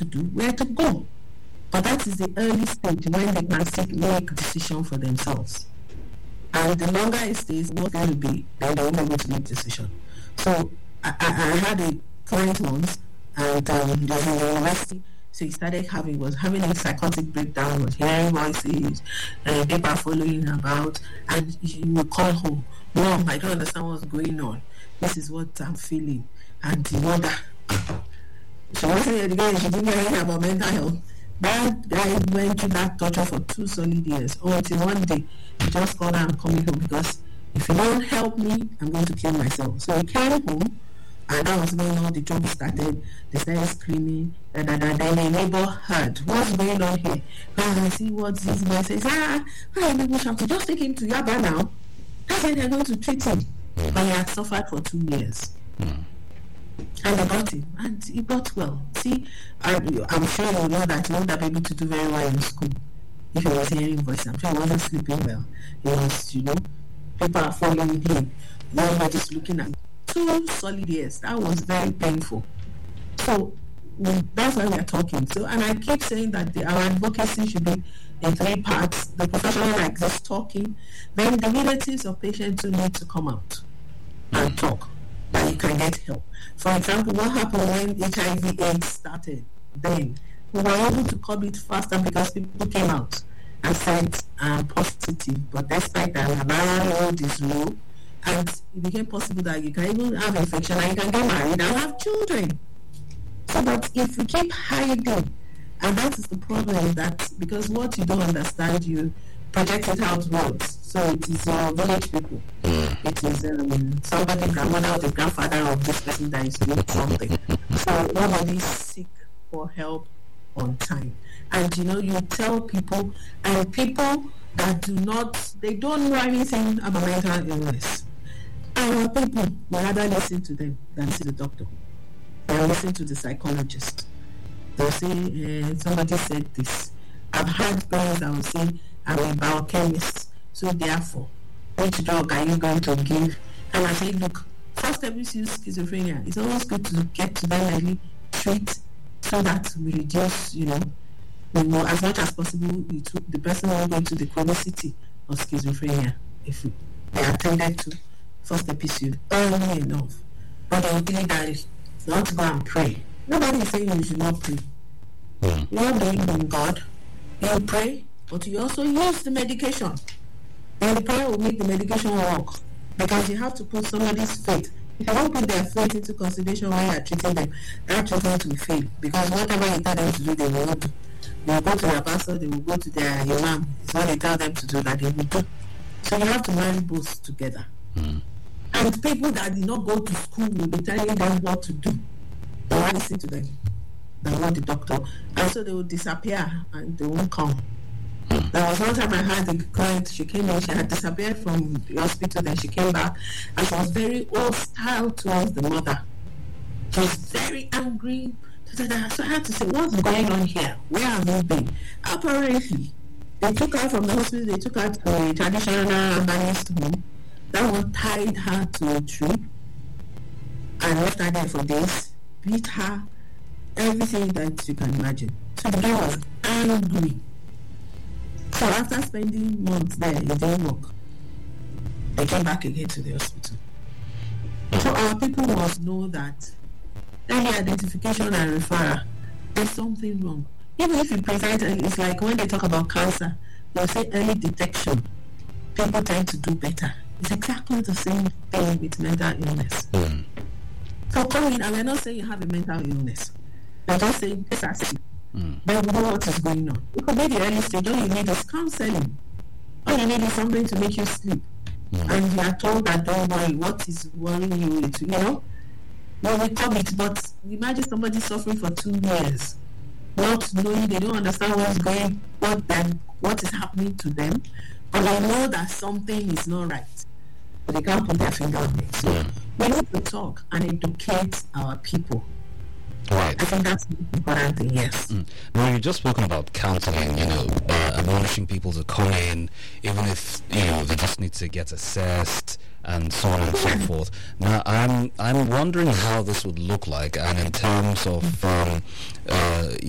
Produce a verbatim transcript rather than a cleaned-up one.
do, where to go. But that is the early stage when they can still make decision for themselves. And the longer it stays, what's going to be, then they won't be able to make decision. So I, I, I had a client once, and um, he was in the university, so he started having, was having a psychotic breakdown, was hearing voices, uh, people following him about, and he would call home, Mom, I don't understand what's going on. This is what I'm feeling. And you wonder, she wasn't educated, she didn't know anything about mental health. That guy went through that torture for two solid years, until one day he just called her, I'm coming home, because if you don't help me, I'm going to kill myself. So he came home, and that was when all the trouble started. They started screaming, and then the neighbor heard, what's going on here? Ah, I see what this boy says. Ah, why are people shouting? Just take him to Yaba now. That's why they're going to treat him. But he had suffered for two years. Mm. And they got him, and he got well. See, I, I'm sure you know that he would have been able to do very well in school if he was hearing voices. I'm sure he wasn't sleeping well. He was, you know, people are following him. Nobody's looking at him. Two solid years. That was very painful. So we, that's why we are talking. So, and I keep saying that the, our advocacy should be in three parts: the professional like this talking, then the relatives of patients who need to come out and talk, that you can get help. For example, what happened when H I V AIDS started? Then we were able to curb it faster because people came out and said um, positive, but despite that, the viral load is low, and it became possible that you can even have infection and you can get married and have children. So, but if we keep hiding, and that is the problem, that because what you don't understand, you project it outwards. So it is your village people. Mm. It is um, somebody, grandmother or the grandfather of this person that is doing something. So nobody seek for help on time. And you know, you tell people, and people that do not, they don't know anything about mental illness. Our people will rather listen to them than see the doctor. Or listen to the psychologist. They'll say, uh, somebody said this. I've had parents that will say, I'm a biochemist, so therefore, which drug are you going to give? And I say, look, first step is use schizophrenia. It's always good to get to them early, treat, so that we reduce, you know, you know, as much as possible, it, the person will go into the chronicity of schizophrenia if they are attended to. First step is use early enough. But they will think that it's not to go and pray. Nobody is saying you should not pray. Mm. You are believing in God. You pray, but you also use the medication. And the prayer will make the medication work. Because you have to put somebody's faith. If you don't put their faith into consideration while you are treating them, that treatment will fail. Because whatever you tell them to do, they will not do. They will go to their pastor, they will go to their imam. It's what they tell them to do that they will do. So you have to marry both together. Mm. And people that did not go to school will be telling them what to do. They won't listen to them. They want the doctor. And so they will disappear and they won't come. There was one time I had a client, she came in, she had disappeared from the hospital, then she came back, and she was very hostile towards the mother. She was very angry. So I had to say, what's going on here? Where have you been? Apparently, they took her from the hospital, they took her to a traditional Albanese home. That one tied her to a tree and left her there for days, beat her, everything that you can imagine. So the girl was angry. So after spending months there, it didn't work. They came back again to the hospital. So our people must know that early identification and referral, there's something wrong. Even if you present, it's like when they talk about cancer, they'll say early detection. People tend to do better. It's exactly the same thing with mental illness. Mm. So come in, and we're not saying you have a mental illness. We're just saying this as Mm. But we know what is going on. It could be the early stage. All you need is counseling. All you need is something to make you sleep. Mm. And you are told that don't worry, what is worrying you, you know? Well, we come it, but imagine somebody suffering for two years, not knowing, they don't understand what's going, what them, what is happening to them, but they know that something is not right, but they can't put their finger on it. So yeah. We need to talk and educate our people. Right. I think that's the important thing, yes. Mm. Now, you've just spoken about counseling, you know, uh, admonishing people to come in, even if, you know, they just need to get assessed and so on and so forth. Now, I'm I'm wondering how this would look like, and in terms of, um, uh,